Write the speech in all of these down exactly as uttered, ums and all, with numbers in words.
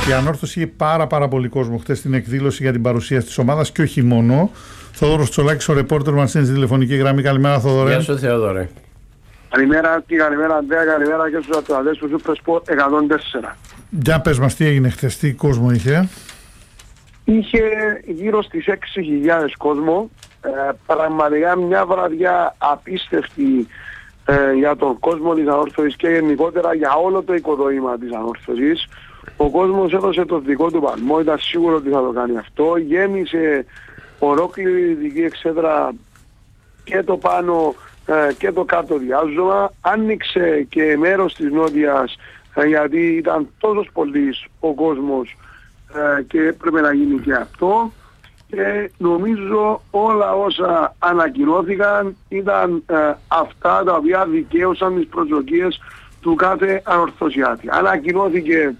Η Ανόρθωση είχε πάρα, πάρα πολύ κόσμο χτες στην εκδήλωση για την παρουσίαση της ομάδας και όχι μόνο. Θόδωρος Τσολάκης, ο ρεπόρτερ μας είναι στη τηλεφωνική γραμμή. Καλημέρα, Θόδωρε. Γεια σου, Θεόδωρε. Καλημέρα και καλημέρα Αντρέα, καλημέρα και στους ατοαδές του Super Sport εκατόν τέσσερα. Για πες μας τι έγινε χτες, τι κόσμο είχε? Είχε γύρω στις έξι χιλιάδες κόσμο, ε, πραγματικά μια βραδιά απίστευτη ε, για τον κόσμο της Ανόρθωσης και γενικότερα για όλο το οικοδόμημα της Ανόρθωσης. Ο κόσμος έδωσε το δικό του παλμό, ήταν σίγουρο ότι θα το κάνει αυτό, γέμισε ολόκληρη η δική εξέδρα και το πάνω ε, και το κάτω διάζωμα, άνοιξε και μέρος της νότιας ε, γιατί ήταν τόσος πολύς ο κόσμος ε, και έπρεπε να γίνει και αυτό, και νομίζω όλα όσα ανακοινώθηκαν ήταν ε, αυτά τα οποία δικαίωσαν τις προσδοκίες του κάθε Ανορθωσιάτη. Ανακοινώθηκε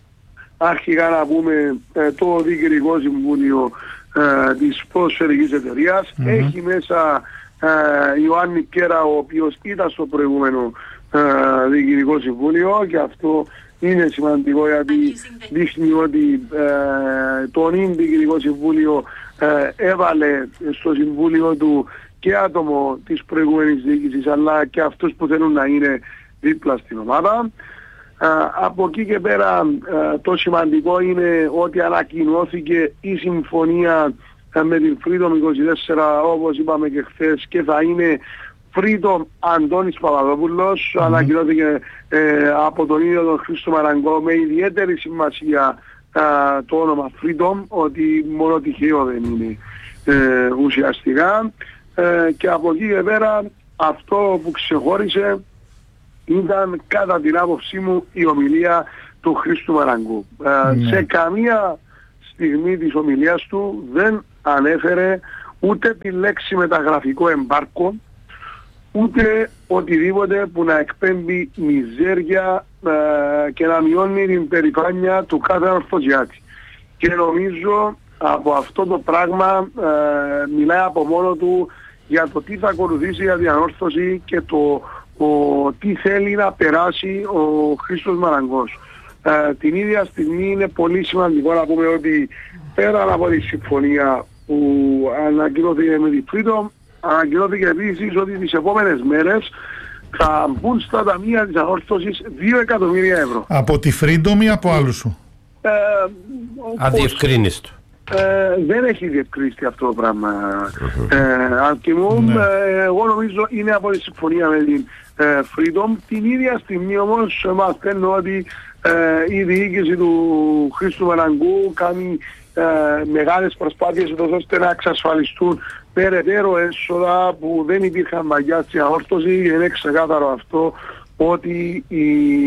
αρχικά να πούμε ε, το Διοικητικό Συμβούλιο ε, της Ποδοσφαιρικής Εταιρείας. Mm-hmm. Έχει μέσα ε, Ιωάννη Κέρα, ο οποίος ήταν στο προηγούμενο ε, Διοικητικό Συμβούλιο, και αυτό είναι σημαντικό γιατί δείχνει ότι ε, το νυν Διοικητικό Συμβούλιο ε, έβαλε στο Συμβούλιο του και άτομο της προηγούμενης διοίκησης αλλά και αυτούς που θέλουν να είναι δίπλα στην ομάδα. Uh, από εκεί και πέρα uh, το σημαντικό είναι ότι ανακοινώθηκε η συμφωνία uh, με την Freedom είκοσι τέσσερα, όπως είπαμε και χθες, και θα είναι Freedom Αντώνης Παπαδόπουλος. Mm-hmm. Ανακοινώθηκε uh, από τον ίδιο τον Χρήστο Μαραγκό με ιδιαίτερη σημασία uh, το όνομα Freedom, ότι μόνο τυχαίο δεν είναι uh, ουσιαστικά, uh, και από εκεί και πέρα αυτό που ξεχώρισε ήταν κατά την άποψή μου η ομιλία του Χρήστου Μαραγκού. Mm. Σε καμία στιγμή της ομιλίας του δεν ανέφερε ούτε τη λέξη μεταγραφικό εμπάρκο, ούτε οτιδήποτε που να εκπέμπει μιζέρια ε, και να μειώνει την περηφάνεια του κάθε Ανορθωσιάτη. Και νομίζω από αυτό το πράγμα ε, μιλάει από μόνο του για το τι θα ακολουθήσει για την Ανόρθωση και το ο, τι θέλει να περάσει ο Χρήστος Μαραγκός. Ε, την ίδια στιγμή είναι πολύ σημαντικό να πούμε ότι πέρα από τη συμφωνία που ανακοινώθηκε με τη Freedom, ανακοινώθηκε επίσης ότι τις επόμενες μέρες θα μπουν στα ταμεία της Ανόρθωσης δύο εκατομμύρια ευρώ. Από τη Freedom ή από άλλους σου? Ε, Αδιευκρίνιστο. Ε, δεν έχει διευκρινιστεί αυτό το πράγμα. Ε, Αρκιμούμ, ναι. ε, εγώ νομίζω είναι από τη συμφωνία με την ε, Freedom. Την ίδια στιγμή όμως μαθαίνω ότι ε, η διοίκηση του Χρήστου Μαραγκού κάνει ε, μεγάλες προσπάθειες ώστε να εξασφαλιστούν περαιτέρω έσοδα που δεν υπήρχαν μαγιά στην Ανόρθωση. Είναι ξεκάθαρο αυτό ότι η...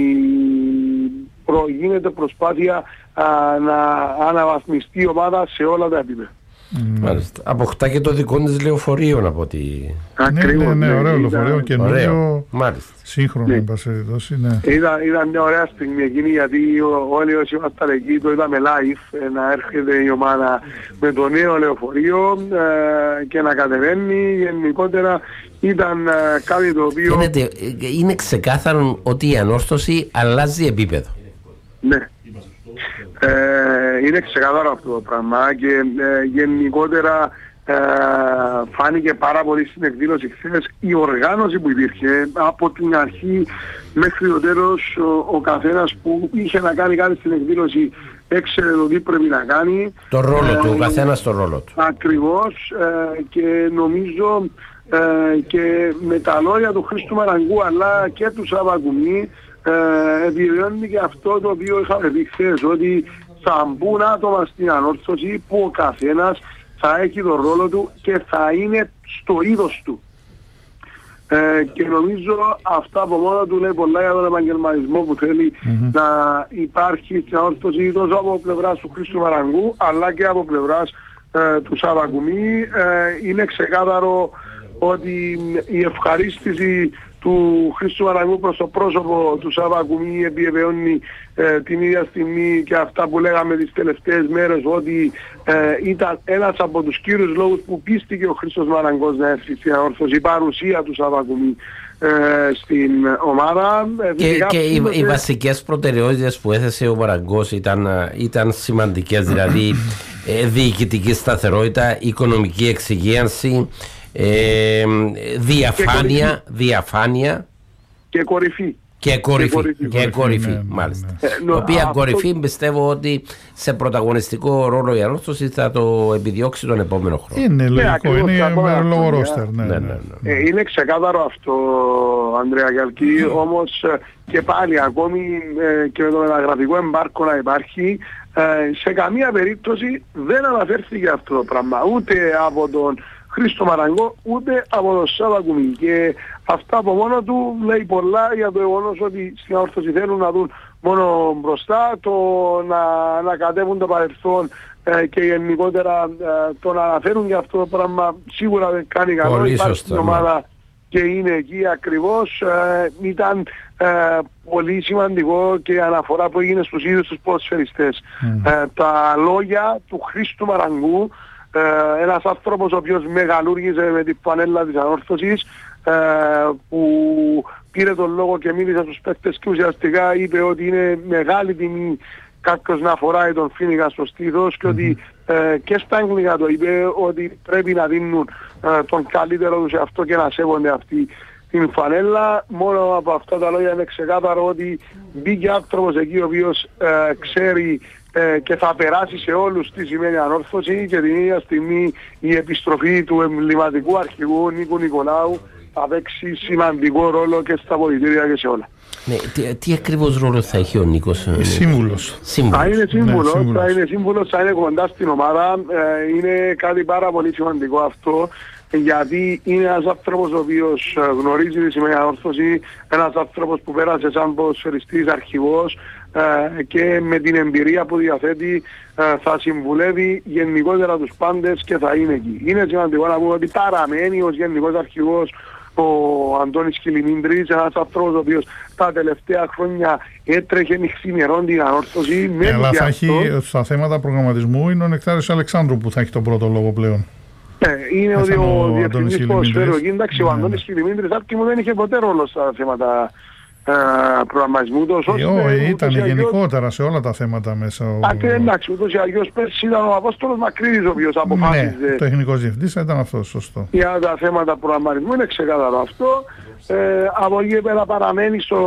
γίνεται προσπάθεια α, να αναβαθμιστεί η ομάδα σε όλα τα επίπεδα. Μάλιστα. Αποκτά και το δικό της λεωφορείο από ό,τι... Ακριβώς, ναι, ναι, ναι, ωραίο λεωφορείο, καινούριο, σύγχρονο, ναι. εν πάση περιπτώσει, ναι. Ήταν, ήταν μια ωραία στιγμή εκείνη, γιατί όλοι όσοι ήμασταν εκεί το είδαμε live, ε, να έρχεται η ομάδα με το νέο λεωφορείο ε, και να κατεβαίνει. Γενικότερα ήταν ε, κάτι το οποίο... Φαίνεται, είναι ξεκάθαρο ότι η Ανόρθωση αλλάζει επίπεδο. Ναι. Ε, είναι ξεκάθαρο αυτό το πράγμα και ε, γενικότερα ε, φάνηκε πάρα πολύ στην εκδήλωση χθες η οργάνωση που υπήρχε από την αρχή μέχρι το τέλος. Ο, ο καθένας που είχε να κάνει κάτι στην εκδήλωση έξερε το τι πρέπει να κάνει. Το ρόλο ε, του, ο καθένας το ρόλο του. Ακριβώς, ε, και νομίζω ε, και με τα λόγια του Χρήστου Μαραγκού αλλά και του Σαββακουμί Ε, επιβεβαιώνει και αυτό το οποίο είχαμε πει χθες, ότι θα μπουν άτομα στην Ανόρθωση που ο καθένας θα έχει τον ρόλο του και θα είναι στο είδος του. Ε, και νομίζω αυτά από μόνο του λέει πολλά για τον επαγγελματισμό που θέλει mm-hmm. να υπάρχει στην Ανόρθωση, τόσο από πλευράς του Χρήστου Μαραγκού αλλά και από πλευράς ε, του Σαββακουμί. Ε, είναι ξεκάθαρο ότι η ευχαρίστηση του Χρήστου Μαραγκού προς το πρόσωπο του Σαββακουμί επιβεβαιώνει ε, την ίδια στιγμή και αυτά που λέγαμε τις τελευταίες μέρες, ότι ε, ήταν ένας από τους κύριους λόγους που πίστηκε ο Χρήστος Μαραγκός να έρθει στην Ανόρθωση, η παρουσία του Σαββακουμί στην ομάδα. Και, και οι, οι βασικές προτεραιότητες που έθεσε ο Μαραγκός ήταν, ήταν σημαντικές, δηλαδή ε, διοικητική σταθερότητα, οικονομική εξυγίανση, ε, διαφάνεια, και διαφάνεια και κορυφή. Και κορυφή, και κορυφή, και κορυφή ναι, μάλιστα. Ναι, ναι. Η οποία αυτό... κορυφή πιστεύω ότι σε πρωταγωνιστικό ρόλο η Ανόρθωση θα το επιδιώξει τον επόμενο χρόνο. Είναι λογικό, ναι, είναι με λόγο ρόστερ. Ναι, ναι, ναι, ναι. Ε, είναι ξεκάθαρο αυτό, Ανδρέα Γιαλκή, mm. όμως και πάλι ακόμη ε, και με το μεταγραφικό εμπάρκο να υπάρχει, ε, σε καμία περίπτωση δεν αναφέρθηκε αυτό το πράγμα, ούτε από τον Χρήστο Μαραγκό, ούτε από τον Σάβα Κουμί. Και αυτά από μόνο του λέει πολλά για το γεγονός ότι στην Ανόρθωση θέλουν να δουν μόνο μπροστά, το να, να κατέβουν το παρελθόν ε, και γενικότερα ε, το να αναφέρουν για αυτό το πράγμα σίγουρα δεν κάνει καλό. Πολύ υπάρχει σωστά, στην ομάδα και είναι εκεί ακριβώς. Ε, ήταν ε, πολύ σημαντικό και η αναφορά που έγινε στους ίδιους τους ποδοσφαιριστές. Mm. Ε, τα λόγια του Χρήστου Μαραγκού, Ε, ένας άνθρωπος ο οποίος μεγαλούργησε με την πανέλα της Ανόρθωσης, ε, που πήρε τον λόγο και μίλησε στους παίκτες και ουσιαστικά είπε ότι είναι μεγάλη τιμή κάποιος να φοράει τον Φίνικα στο στήθος και ότι ε, και στα αγγλικά το είπε ότι πρέπει να δίνουν ε, τον καλύτερο τους σε αυτό και να σέβονται αυτή την φανέλα. Μόνο από αυτά τα λόγια είναι ξεκάθαρο ότι μπήκε άνθρωπος εκεί ο οποίος ε, ξέρει Ε, και θα περάσει σε όλους τι σημαίνει Ανόρθωση, και την ίδια στιγμή η επιστροφή του εμβληματικού αρχηγού Νίκου Νικολάου θα παίξει σημαντικό ρόλο και στα πολιτήρια και σε όλα. Ναι, τι, τι ακριβώς ρόλο θα έχει ο Νίκος? Ε, σύμβουλος. Θα είναι σύμβουλος, ναι, θα είναι σύμβουλος, θα είναι κοντά στην ομάδα. Ε, είναι κάτι πάρα πολύ σημαντικό αυτό, γιατί είναι ένας άνθρωπος ο οποίος γνωρίζει τη σημαίνει Ανόρθωση, ένας άνθρωπος που πέρασε σαν ποδοσφαιριστής αρχηγός, Uh, και με την εμπειρία που διαθέτει uh, θα συμβουλεύει γενικότερα τους πάντες και θα είναι εκεί. Είναι σημαντικό να πούμε ότι παραμένει ως γενικός αρχηγός ο Αντώνης Κιλιμίντρης, ένας άνθρωπος ο οποίος τα τελευταία χρόνια έτρεχε νυχθημερών την Ανόρθωση. Ε, αλλά θα έχει στα θέματα προγραμματισμού είναι ο Νεκτάριος Αλεξάνδρου που θα έχει τον πρώτο λόγο πλέον. Ε, είναι ότι ο, ο διευθυντής ποδοσφαίρου. Εντάξει, ο Αντώνης Κιλιμίντρης άπτυ μου δεν είχε ποτέ ρόλο στα θέματα προγραμματισμού του. Ε, ήταν γενικότερα σε όλα τα θέματα μέσα. Ο... Α, και εντάξει, ούτως ή αλλιώς πέρσι ήταν ο Απόστολος Μακρύδης ο οποίος αποφάσιζε. Ναι, το τεχνικός διευθυντής ήταν αυτό, σωστό. Για τα θέματα προγραμματισμού είναι ξεκάθαρο αυτό. Ε, από εκεί πέρα παραμένει στο...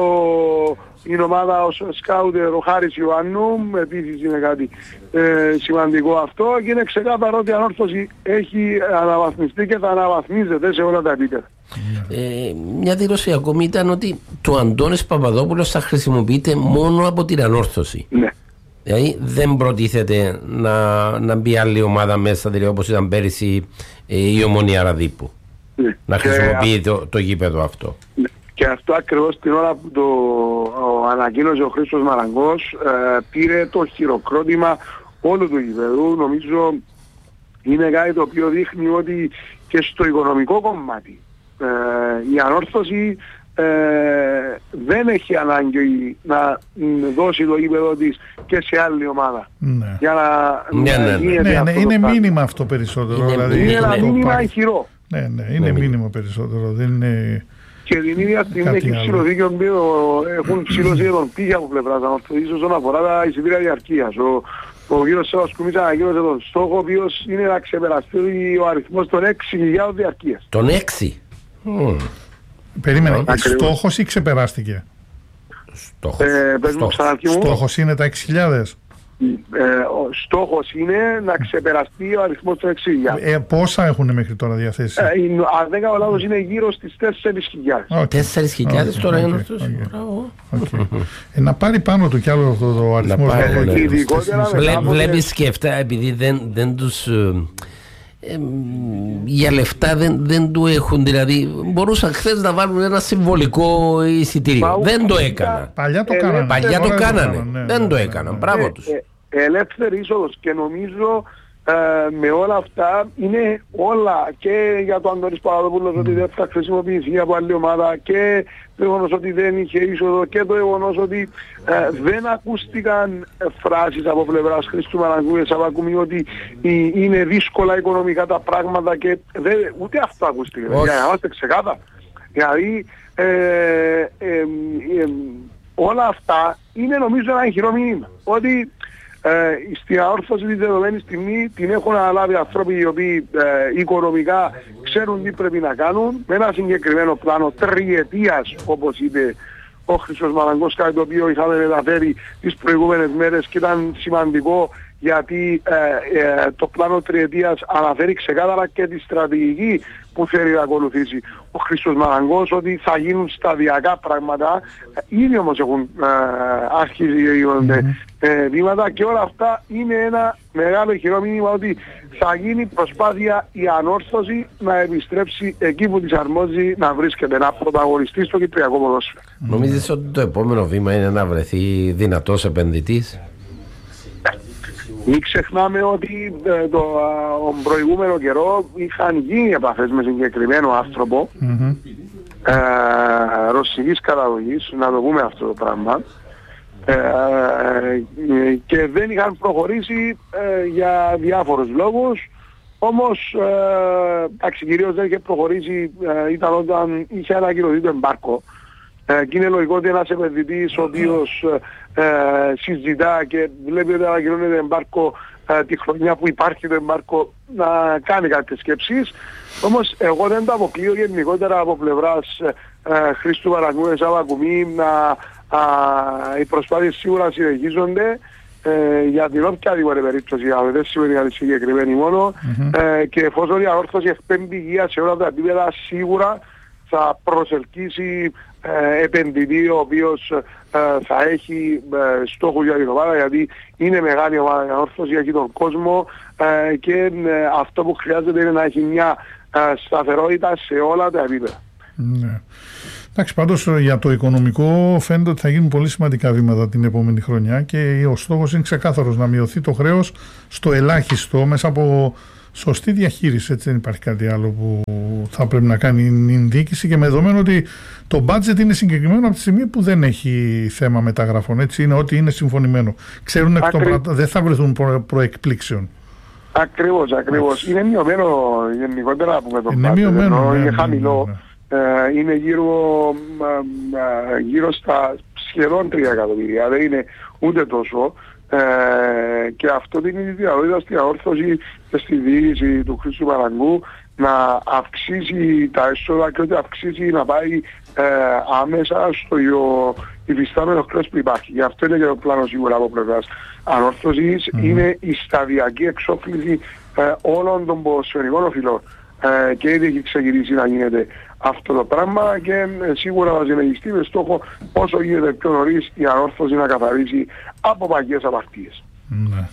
η ομάδα ως σκάουτερ ο Χάρης Ιωάννου, επίσης είναι κάτι ε, σημαντικό αυτό, και είναι ξεκάθαρο ότι η Ανόρθωση έχει αναβαθμιστεί και θα αναβαθμίζεται σε όλα τα επίπεδα. Ε, μια δήλωση ακόμη ήταν ότι το Αντώνης Παπαδόπουλος θα χρησιμοποιείται μόνο από την Ανόρθωση. Ναι. Δηλαδή δεν προτίθεται να, να μπει άλλη ομάδα μέσα, δηλαδή όπως ήταν πέρυσι ε, η Ομονία Ραδίπου. Ναι. Να χρησιμοποιεί το, το γήπεδο αυτό. Ναι. Και αυτό ακριβώς την ώρα που το ο, ανακοίνωσε ο Χρήστος Μαραγκός, ε, πήρε το χειροκρότημα όλου του γηπεδού. Νομίζω είναι κάτι το οποίο δείχνει ότι και στο οικονομικό κομμάτι ε, η Ανόρθωση ε, δεν έχει ανάγκη να δώσει το γήπεδο της και σε άλλη ομάδα. Ναι. Για να, ναι, ναι, ναι. ναι, ναι, είναι μήνυμα αυτό περισσότερο. Είναι, δηλαδή, είναι ένα το μήνυμα το ηχηρό. Ναι, ναι, είναι ναι, μήνυμα περισσότερο. Δεν είναι... Και την ίδια στιγμή έχει ψηλωθεί και έχουν ψηλώσει τον πήγε από πλευράς Ανόρθωσης όσον αφορά τα εισιτήρια διαρκείας. Ο, ο κύριος Σάβας Κουμής ανακοίνωσε τον στόχο, ο οποίος είναι να ξεπεραστεί ο αριθμός των έξι χιλιάδων διαρκείας. Τον έξι. Mm. Περίμενε, στόχος ή ξεπεράστηκε? Στόχος. Ε, Στόχος. Στόχος είναι τα έξι χιλιάδες. Ε, ο στόχος είναι να ξεπεραστεί ο αριθμός των έξι χιλιάδων. Ε, πόσα έχουν μέχρι τώρα διαθέσει? Ε, αν δεν κάνω λάθος είναι γύρω στις τέσσερις χιλιάδες. Okay. τέσσερις χιλιάδες okay. τώρα είναι αυτός. Okay. Okay. ε, να πάρει πάνω του κι άλλο αυτό το αριθμό. Βλέπεις και αυτά, επειδή δεν, δεν τους... Ε, για λεφτά δεν, δεν του έχουν, δηλαδή μπορούσαν χθες να βάλουν ένα συμβολικό εισιτήριο. Μα, δεν το έκαναν. Παλιά το κάνανε. Παλιά το κάνανε. Ναι, δεν ναι, το έκαναν. Ναι, μπράβο ε, τους. Ε, ελεύθερη είσοδος, και νομίζω ε, με όλα αυτά είναι όλα και για τον Αντώνη Παπαδόπουλο mm. ότι δεν θα χρησιμοποιηθεί από άλλη ομάδα, και το γεγονός ότι δεν είχε είσοδο, και το γεγονός ότι ε, δεν ακούστηκαν φράσεις από πλευράς Χρήστου Μαραγκού και Σαββακούμη ότι ε, είναι δύσκολα οικονομικά τα πράγματα, και δεν, ούτε αυτό ακούστηκε. Για να είμαστε ξεκάθαρα. Δηλαδή ε, ε, ε, ε, όλα αυτά είναι νομίζω ένα χειρό μήνυμα. Ότι ε, στην αόρθωση τη δεδομένη στιγμή την έχουν αναλάβει άνθρωποι οι οποίοι ε, οικονομικά ξέρουν τι πρέπει να κάνουν, με ένα συγκεκριμένο πλάνο τριετίας, όπως είπε ο Χρήστος Μαραγκός, κάτι το οποίο είχαμε μεταφέρει τις προηγούμενες μέρες και ήταν σημαντικό, γιατί ε, ε, το πλάνο τριετίας αναφέρει ξεκάθαρα και τη στρατηγική που θέλει να ακολουθήσει ο Χρήστος Μαραγκός, ότι θα γίνουν σταδιακά πράγματα. Ήδη όμως έχουν ε, αρχίσει να γίνονται ε, βήματα, και όλα αυτά είναι ένα μεγάλο χειρό μήνυμα ότι θα γίνει προσπάθεια η ανόρθωση να επιστρέψει εκεί που της αρμόζει να βρίσκεται, να πρωταγωνιστεί στο κυπριακό ποδόσφαιρο. Νομίζεις ότι το επόμενο βήμα είναι να βρεθεί δυνατός επενδυτής? Μην ξεχνάμε ότι ε, το α, προηγούμενο καιρό είχαν γίνει επαφές με συγκεκριμένο άνθρωπο mm-hmm. ε, ρωσικής καταγωγής, να το πούμε αυτό το πράγμα, ε, ε, και δεν είχαν προχωρήσει ε, για διάφορους λόγους. Όμως ε, κυρίως δεν είχε προχωρήσει, ε, ήταν όταν είχε ανακοινωθεί το εμπάρκο. Ε, και είναι λογικό ότι ένας επενδυτής ο οποίος ε, συζητά και βλέπει ότι ανακοινώνεται εμπάρκο ε, τη χρονιά που υπάρχει το εμπάρκο, να κάνει κάποιες σκέψεις. Όμως εγώ δεν το αποκλείω γενικότερα από πλευράς ε, Χρήστου Μαραγκού, Εσάβα Κουμή, να α, οι προσπάθειες σίγουρα συνεχίζονται ε, για την οποιαδήποτε περίπτωση, αλλά δεν σημαίνει για τη συγκεκριμένη μόνο, mm-hmm. ε, και εφόσον η αόρθωση εκπέμπει υγεία σε όλα τα επίπεδα, σίγουρα θα προσελκύσει ε, επενδυτή ο οποίος ε, θα έχει ε, στόχο για την ομάδα, γιατί είναι μεγάλη ομάδα η αόρθωση, έχει τον κόσμο ε, και ε, αυτό που χρειάζεται είναι να έχει μια ε, σταθερότητα σε όλα τα επίπεδα. Ναι. Εντάξει, πάντως για το οικονομικό φαίνεται ότι θα γίνουν πολύ σημαντικά βήματα την επόμενη χρονιά και ο στόχος είναι ξεκάθαρος, να μειωθεί το χρέος στο ελάχιστο μέσα από σωστή διαχείριση. Έτσι, δεν υπάρχει κάτι άλλο που θα πρέπει να κάνει η διοίκηση, και με δεδομένο ότι το budget είναι συγκεκριμένο από τη στιγμή που δεν έχει θέμα μεταγραφών. Έτσι, είναι ότι είναι συμφωνημένο. Ξέρουν εκ των Ακρι... δεν θα βρεθούν προ... προεκπλήξεων. Ακριβώς, ακριβώς. Είναι μειωμένο γενικότερα από το είναι budget, μειωμένο, ναι, είναι ναι, χαμηλό. Ναι, ναι. Ε, είναι γύρω, ε, γύρω στα σχεδόν τρία εκατομμύρια, δεν είναι ούτε τόσο. Ε, και αυτό δίνει τη δυνατότητα στην αόρθωση και στη διοίκηση του Χρήστου Μαραγκού να αυξήσει τα έσοδα και ότι αυξήσει να πάει ε, άμεσα στο υφιστάμενο χρέος που υπάρχει. Γι' αυτό είναι και το πλάνο σίγουρα από πλευράς ανόρθωσης, mm-hmm. είναι η σταδιακή εξόφληση ε, όλων των ποδοσφαιρικών οφειλών. Ε, και ήδη έχει ξεκινήσει να γίνεται αυτό το πράγμα, και ε, σίγουρα θα συνεχιστεί με στόχο όσο γίνεται πιο νωρίς η ανόρθωση να καθαρίσει από παγιές απαρτίες. Ναι.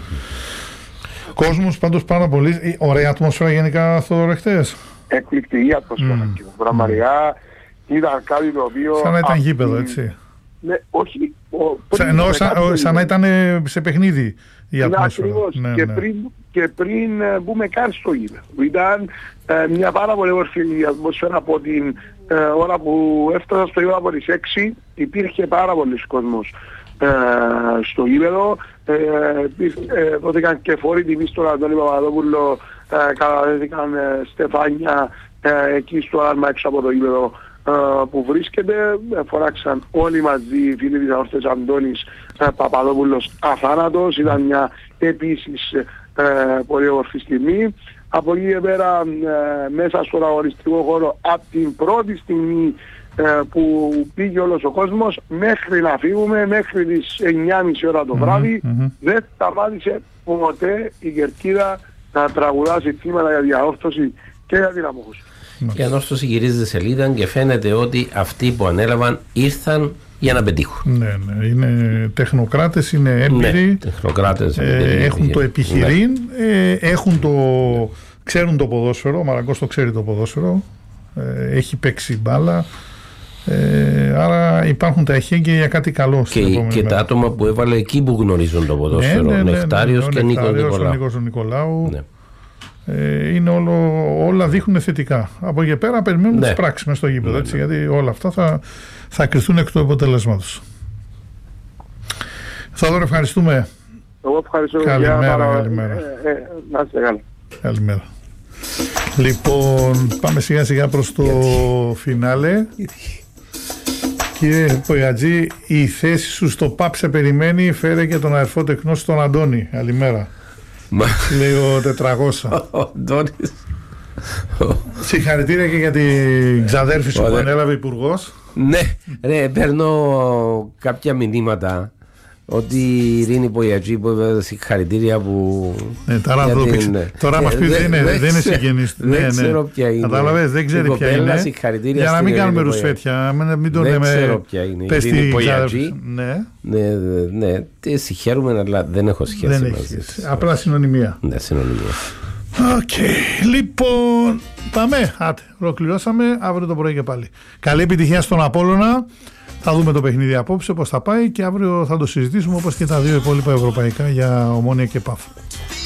Κόσμος πάντως πάρα πολύ. Ωραία ατμόσφαιρα γενικά, Θόδωρο, χτες. Εκπληκτική ατμόσφαιρα. Mm. Πραγματικά ήταν κάτι το οποίο... Σαν να ήταν γήπεδο, έτσι. Ναι, όχι. Σαν, ενώ, σαν, σαν να ήταν σε παιχνίδι η ατμόσφαιρα. Ναι, ναι, και, ναι. Πριν, και πριν μπούμε καν στο γήπεδο. Ήταν ε, μια πάρα πολύ όμορφη ατμόσφαιρα. Από την ε, ώρα που έφτασα στο γήπεδο από τις έξι, υπήρχε πάρα πολλοί κόσμος ε, στο γήπεδο. Ε, ε, δόθηκαν και φόροι τιμή στον Αντώνη Παπαδόπουλο, ε, καταδέθηκαν ε, στεφάνια ε, εκεί στο άρμα έξω από το γήπεδο Uh, που βρίσκεται. Φοράξαν όλοι μαζί οι φίλοι της αόρθωσης Αντώνης uh, Παπαδόπουλος αθάνατος. Ήταν μια επίσης uh, πολύ όμορφη στιγμή. Από εκεί και πέρα uh, μέσα στον αγωνιστικό χώρο από την πρώτη στιγμή uh, που πήγε όλος ο κόσμος μέχρι να φύγουμε, μέχρι τις εννιά και μισή ώρα το βράδυ, mm-hmm. δεν σταμάτησε ποτέ η κερκίδα να τραγουδάσει θύματα για την αόρθωση και για την αμόχωση. Η ανόρθωση γυρίζει σελίδα και φαίνεται ότι αυτοί που ανέλαβαν ήρθαν για να πετύχουν. Ναι, ναι. Είναι τεχνοκράτες, είναι έμπειροι, ναι, τεχνοκράτες, ε, έχουν το επιχειρήν, ναι. ε, έχουν το, ξέρουν το ποδόσφαιρο, ο Μαραγκός το ξέρει το ποδόσφαιρο, ε, έχει παίξει μπάλα, ε, άρα υπάρχουν τα εχέγγυα για κάτι καλό. Και, και τα άτομα που έβαλε εκεί που γνωρίζουν το ποδόσφαιρο, ναι, ναι, ναι, Νεκτάριος ναι, ναι, και Νίκος Νικολάου. Ναι. Ε, είναι όλο, όλα δείχνουν θετικά. Από εκεί πέρα περιμένουμε ναι. τις πράξεις μες στο γήπεδο, ναι, έτσι, ναι. γιατί όλα αυτά θα, θα κρυθούν εκ του αποτελέσματος. Θόδωρο, ευχαριστούμε. Εγώ ευχαριστώ. Καλημέρα, καλημέρα. Ε, ε, να είστε καλά. Καλημέρα. Λοιπόν, πάμε σιγά σιγά προς το φινάλε. Κύριε Πογιατζή, η θέση σου στο ΠΑΠ σε περιμένει. Φέρε και τον αδερφό τεκνό στον Αντώνη. Καλημέρα. Λέει ο τετρακόσια. Ο Αντώνης. Συγχαρητήρια και για την ξαδέρφη σου που ανέλαβε υπουργός. Ναι, ρε, παίρνω κάποια μηνύματα ότι η Ειρήνη Πογιατζή που είπε συγχαρητήρια που... Ναι, τώρα την... τώρα μας πει δεν είναι συγγενής. Δεν ξέρω ποια είναι. Καταλαβαίνεις, δεν ξέρει ποια είναι. Για να μην κάνουμε ρουσφέτια, μην τον λέμε... Δεν ξέρω ποια είναι. Η Ειρήνη Πογιατζή. Ναι, ναι, τη συγχαίρουμε, αλλά δεν έχω σχέση μαζί της. Απλά συνωνυμία. Ναι, συνωνυμία. Οκ, okay. Λοιπόν, πάμε. Άτε, ολοκληρώσαμε. Αύριο το πρωί και πάλι. Καλή επιτυχία στον Απόλλωνα. Θα δούμε το παιχνίδι απόψε πώς θα πάει και αύριο θα το συζητήσουμε όπως και τα δύο υπόλοιπα ευρωπαϊκά για Ομόνοια και Πάφο.